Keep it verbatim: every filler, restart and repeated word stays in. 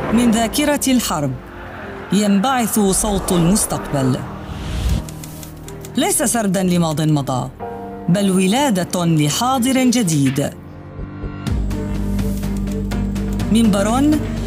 من ذاكرة الحرب ينبعث صوت المستقبل، ليس سرداً لماضٍ مضى، بل ولادة لحاضر جديد. منبر